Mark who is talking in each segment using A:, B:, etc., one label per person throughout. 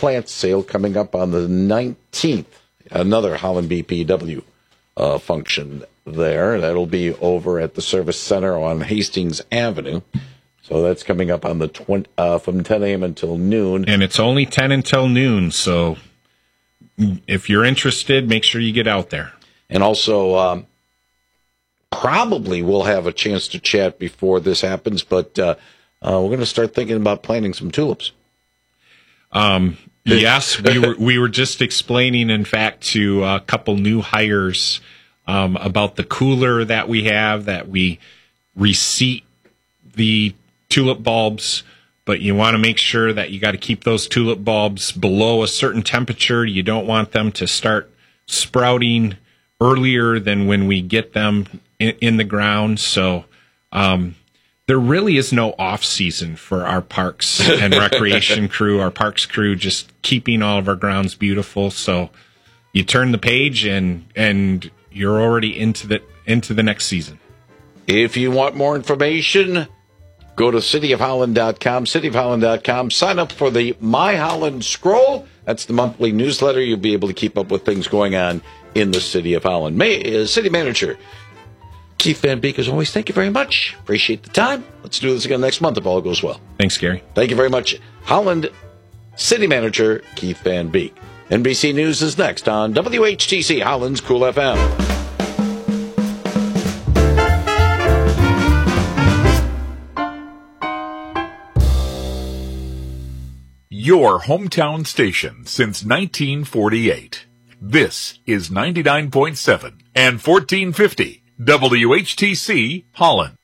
A: plant sale coming up on the 19th. Another Holland BPW function there. That'll be over at the Service Center on Hastings Avenue. So that's coming up on the from 10 a.m. until noon.
B: And it's only 10 until noon, so if you're interested, make sure you get out there.
A: And also, probably we'll have a chance to chat before this happens, but we're going to start thinking about planting some tulips.
B: Yes, we were just explaining, in fact, to a couple new hires about the cooler that we have, that we reseat the tulip bulbs, but you want to make sure that you got to keep those tulip bulbs below a certain temperature. You don't want them to start sprouting earlier than when we get them in the ground. So there really is no off season for our parks and recreation crew, our parks crew, just keeping all of our grounds beautiful. So you turn the page and you're already into the next season.
A: If you want more information, go to cityofholland.com, cityofholland.com. Sign up for the My Holland Scroll. That's the monthly newsletter. You'll be able to keep up with things going on in the City of Holland. City Manager Keith Van Beek, as always, thank you very much. Appreciate the time. Let's do this again next month if all goes well.
B: Thanks, Gary.
A: Thank you very much. Holland City Manager Keith Van Beek. NBC News is next on WHTC Holland's Cool FM.
C: Your hometown station since 1948. This is 99.7 and 1450 WHTC Holland.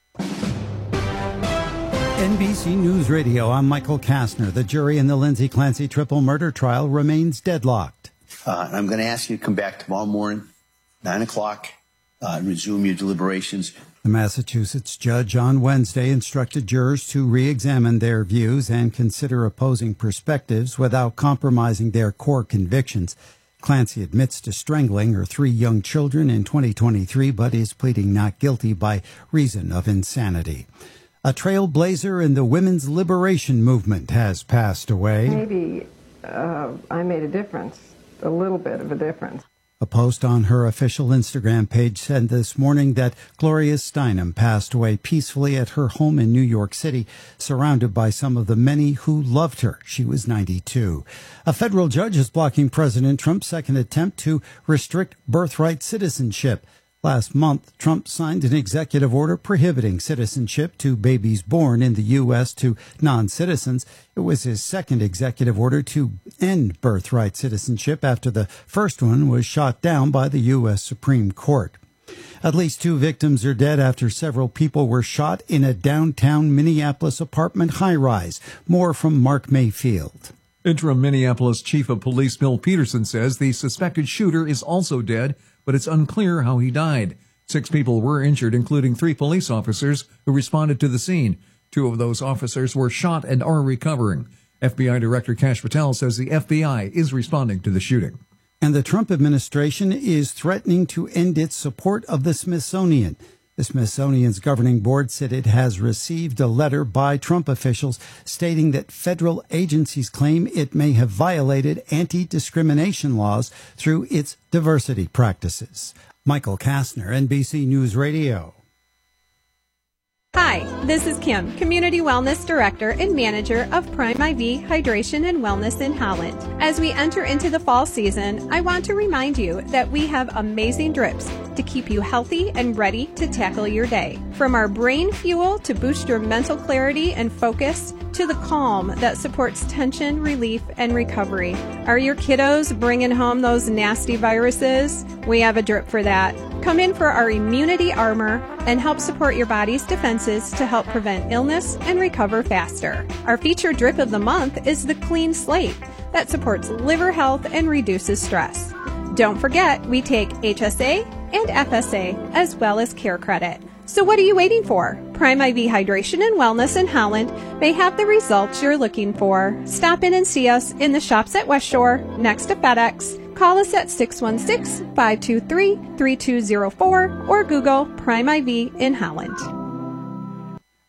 D: NBC News Radio, I'm Michael Kastner. The jury in the Lindsay Clancy triple murder trial remains deadlocked.
E: I'm going to ask you to come back tomorrow morning, 9 o'clock, and resume your deliberations.
D: The Massachusetts judge on Wednesday instructed jurors to re-examine their views and consider opposing perspectives without compromising their core convictions. Clancy admits to strangling her 3 young children in 2023, but is pleading not guilty by reason of insanity. A trailblazer in the women's liberation movement has passed away.
F: Maybe I made a difference, a little bit of a difference.
D: A post on her official Instagram page said this morning that Gloria Steinem passed away peacefully at her home in New York City, surrounded by some of the many who loved her. She was 92. A federal judge is blocking President Trump's second attempt to restrict birthright citizenship. Last month, Trump signed an executive order prohibiting citizenship to babies born in the U.S. to non-citizens. It was his second executive order to end birthright citizenship after the first one was shot down by the U.S. Supreme Court. At least 2 victims are dead after several people were shot in a downtown Minneapolis apartment high-rise. More from Mark Mayfield.
G: Interim Minneapolis Chief of Police Bill Peterson says the suspected shooter is also dead, but it's unclear how he died. 6 people were injured, including 3 police officers who responded to the scene. 2 of those officers were shot and are recovering. FBI Director Kash Patel says the FBI is responding to the shooting.
D: And the Trump administration is threatening to end its support of the Smithsonian. The Smithsonian's governing board said it has received a letter by Trump officials stating that federal agencies claim it may have violated anti-discrimination laws through its diversity practices. Michael Kastner, NBC News Radio.
H: Hi, this is Kim, Community Wellness Director and Manager of Prime IV Hydration and Wellness in Holland. As we enter into the fall season, I want to remind you that we have amazing drips to keep you healthy and ready to tackle your day. From our brain fuel to boost your mental clarity and focus, to the calm that supports tension, relief, and recovery. Are your kiddos bringing home those nasty viruses? We have a drip for that. Come in for our immunity armor and help support your body's defenses to help prevent illness and recover faster. Our featured drip of the month is the Clean Slate that supports liver health and reduces stress. Don't forget, we take HSA and FSA as well as Care Credit. So what are you waiting for? Prime IV Hydration and Wellness in Holland may have the results you're looking for. Stop in and see us in the shops at West Shore next to FedEx. Call us at 616-523-3204 or Google Prime IV in Holland.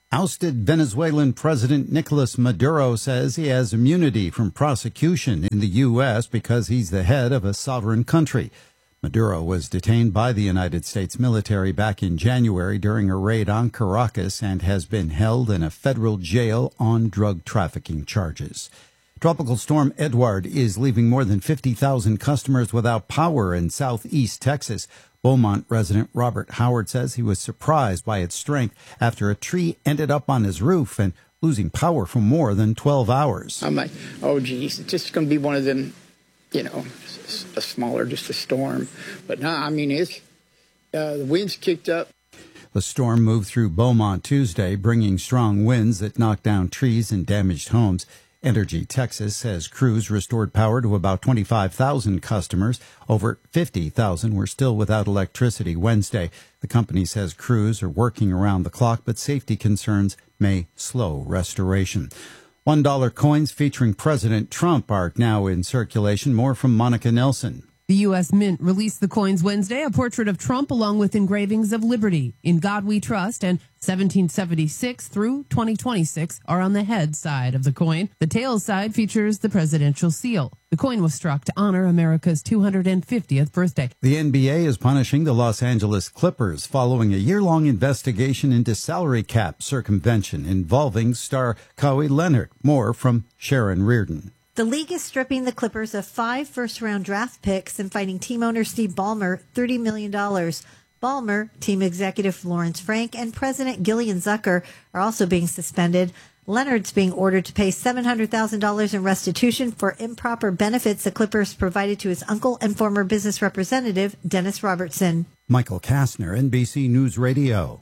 D: Ousted Venezuelan President Nicolas Maduro says he has immunity from prosecution in the U.S. because he's the head of a sovereign country. Maduro was detained by the United States military back in January during a raid on Caracas and has been held in a federal jail on drug trafficking charges. Tropical storm Edward is leaving more than 50,000 customers without power in southeast Texas. Beaumont resident Robert Howard says he was surprised by its strength after a tree ended up on his roof and losing power for more than 12 hours.
I: I'm like, oh, geez, it's just going to be one of them, a smaller, just a storm. But no, I mean, the winds kicked up.
D: The storm moved through Beaumont Tuesday, bringing strong winds that knocked down trees and damaged homes. Energy Texas says crews restored power to about 25,000 customers. Over 50,000 were still without electricity Wednesday. The company says crews are working around the clock, but safety concerns may slow restoration. $1 coins featuring President Trump are now in circulation. More from Monica Nelson.
J: The U.S. Mint released the coins Wednesday, a portrait of Trump along with engravings of Liberty, In God We Trust, and 1776 through 2026 are on the head side of the coin. The tail side features the presidential seal. The coin was struck to honor America's 250th birthday.
D: The NBA is punishing the Los Angeles Clippers following a year-long investigation into salary cap circumvention involving star Kawhi Leonard. More from Sharon Reardon.
K: The league is stripping the Clippers of 5 first-round draft picks and fining team owner Steve Ballmer $30 million. Ballmer, team executive Lawrence Frank, and president Gillian Zucker are also being suspended. Leonard's being ordered to pay $700,000 in restitution for improper benefits the Clippers provided to his uncle and former business representative, Dennis Robertson.
D: Michael Kastner, NBC News Radio.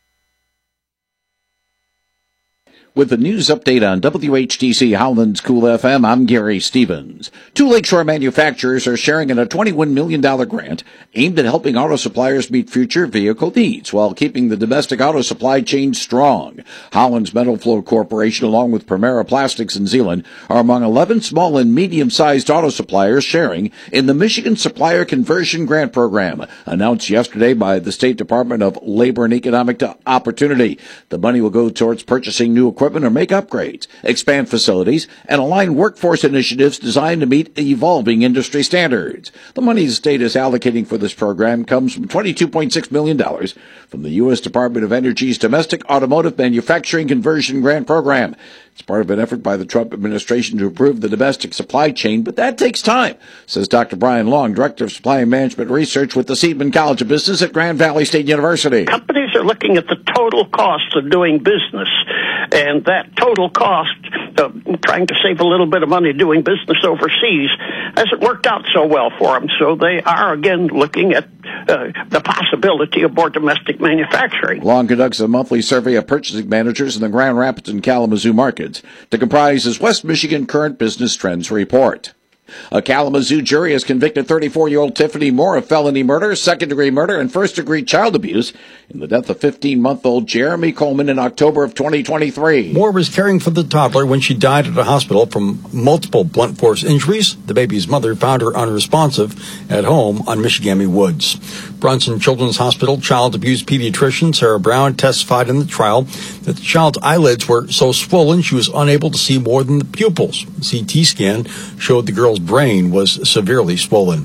A: With the news update on WHTC Howland's Cool FM, I'm Gary Stevens. 2 Lakeshore manufacturers are sharing in a $21 million grant aimed at helping auto suppliers meet future vehicle needs while keeping the domestic auto supply chain strong. Howland's Metal Flow Corporation, along with Primera Plastics in Zeeland, are among 11 small and medium-sized auto suppliers sharing in the Michigan Supplier Conversion Grant Program, announced yesterday by the State Department of Labor and Economic Opportunity. The money will go towards purchasing new equipment or make upgrades, expand facilities, and align workforce initiatives designed to meet evolving industry standards. The money the state is allocating for this program comes from $22.6 million from the U.S. Department of Energy's Domestic Automotive Manufacturing Conversion Grant Program. It's part of an effort by the Trump administration to improve the domestic supply chain, but that takes time, says Dr. Brian Long, Director of Supply and Management Research with the Seidman College of Business at Grand Valley State University.
L: Companies are looking at the total cost of doing business, and that total cost of trying to save a little bit of money doing business overseas hasn't worked out so well for them. So they are, again, looking at the possibility of more domestic manufacturing.
A: Long conducts a monthly survey of purchasing managers in the Grand Rapids and Kalamazoo markets to comprise his West Michigan Current Business Trends report. A Kalamazoo jury has convicted 34-year-old Tiffany Moore of felony murder, second-degree murder, and first-degree child abuse in the death of 15-month-old Jeremy Coleman in October of 2023.
M: Moore was caring for the toddler when she died at a hospital from multiple blunt force injuries. The baby's mother found her unresponsive at home on Michigami Woods. Brunson Children's Hospital child abuse pediatrician Sarah Brown testified in the trial that the child's eyelids were so swollen she was unable to see more than the pupils. A CT scan showed the girl's brain was severely swollen.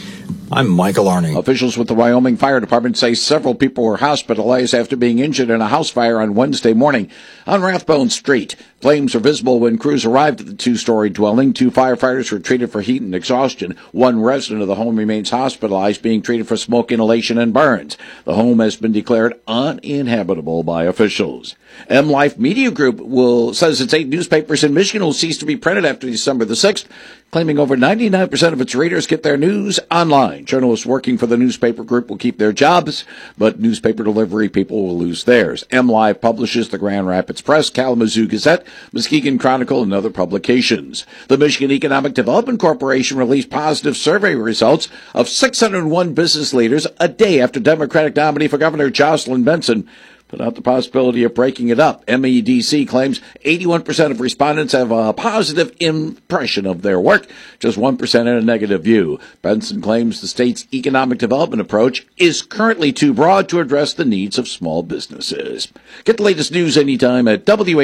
M: I'm Michael Arning.
A: Officials with the Wyoming Fire Department say several people were hospitalized after being injured in a house fire on Wednesday morning on Rathbone Street. Flames were visible when crews arrived at the 2-story dwelling. 2 firefighters were treated for heat and exhaustion. 1 resident of the home remains hospitalized, being treated for smoke inhalation and burns. The home has been declared uninhabitable by officials. M-Life Media Group says its 8 newspapers in Michigan will cease to be printed after December the 6th, claiming over 99% of its readers get their news online. Journalists working for the newspaper group will keep their jobs, but newspaper delivery people will lose theirs. M-Live publishes the Grand Rapids Press, Kalamazoo Gazette, Muskegon Chronicle, and other publications. The Michigan Economic Development Corporation released positive survey results of 601 business leaders a day after Democratic nominee for Governor Jocelyn Benson put out the possibility of breaking it up. MEDC claims 81% of respondents have a positive impression of their work, just 1% in a negative view. Benson claims the state's economic development approach is currently too broad to address the needs of small businesses. Get the latest news anytime at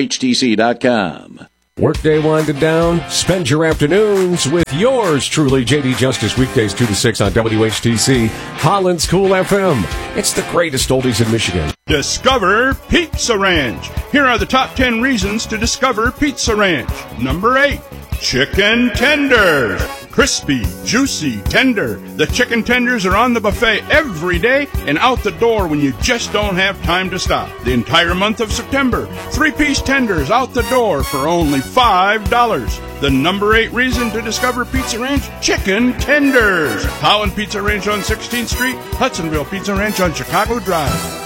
A: WHTC.com.
N: Workday winding down. Spend your afternoons with yours truly, JD Justice, weekdays 2 to 6 on WHTC, Holland's Cool FM. It's the greatest oldies in Michigan.
O: Discover Pizza Ranch. Here are the top 10 reasons to discover Pizza Ranch. Number 8, chicken tenders. Crispy, juicy, tender. The chicken tenders are on the buffet every day and out the door when you just don't have time to stop. The entire month of September, 3-piece tenders out the door for only $5. The number 8 reason to discover Pizza Ranch, chicken tenders. Holland Pizza Ranch on 16th Street, Hudsonville Pizza Ranch on Chicago Drive.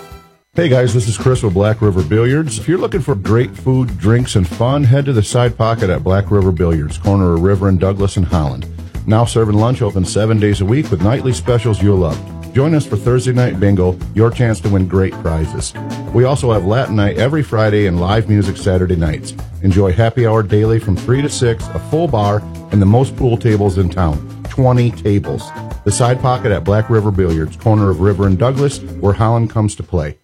P: Hey guys, this is Chris with Black River Billiards. If you're looking for great food, drinks, and fun, head to the Side Pocket at Black River Billiards, corner of River and Douglas in Holland. Now serving lunch, open 7 days a week with nightly specials you'll love. Join us for Thursday Night Bingo, your chance to win great prizes. We also have Latin Night every Friday and live music Saturday nights. Enjoy happy hour daily from 3 to 6, a full bar, and the most pool tables in town, 20 tables. The Side Pocket at Black River Billiards, corner of River and Douglas, where Holland comes to play.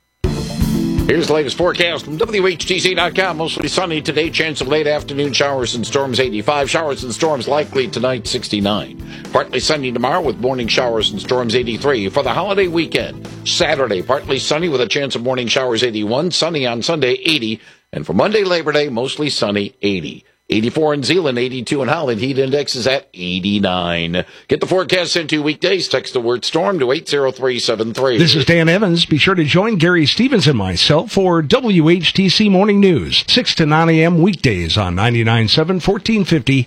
A: Here's the latest forecast from WHTC.com. Mostly sunny today. Chance of late afternoon showers and storms 85. Showers and storms likely tonight 69. Partly sunny tomorrow with morning showers and storms 83. For the holiday weekend, Saturday, partly sunny with a chance of morning showers 81. Sunny on Sunday 80. And for Monday, Labor Day, mostly sunny 80. 84 in Zeeland, 82 in Holland. Heat index is at 89. Get the forecast sent to you weekdays. Text the word storm to 80373.
Q: This is Dan Evans. Be sure to join Gary Stevens and myself for WHTC Morning News, 6 to 9 a.m. weekdays on 99.7, 1450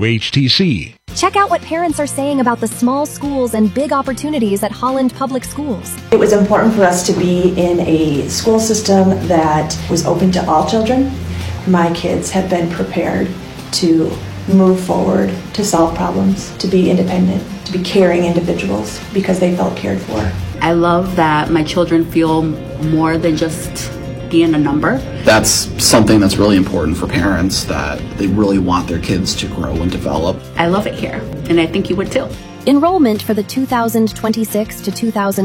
Q: WHTC.
R: Check out what parents are saying about the small schools and big opportunities at Holland Public Schools.
S: It was important for us to be in a school system that was open to all children. My kids have been prepared to move forward, to solve problems, to be independent, to be caring individuals because they felt cared for.
T: I love that my children feel more than just being a number.
U: That's something that's really important for parents, that they really want their kids to grow and develop.
T: I love it here, and I think you would too.
R: Enrollment for the 2026 to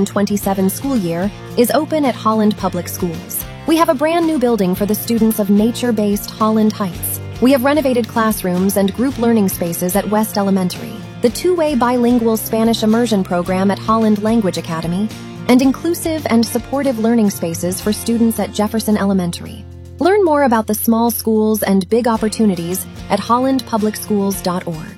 R: 2027 school year is open at Holland Public Schools. We have a brand new building for the students of nature-based Holland Heights. We have renovated classrooms and group learning spaces at West Elementary, the two-way bilingual Spanish immersion program at Holland Language Academy, and inclusive and supportive learning spaces for students at Jefferson Elementary. Learn more about the small schools and big opportunities at hollandpublicschools.org.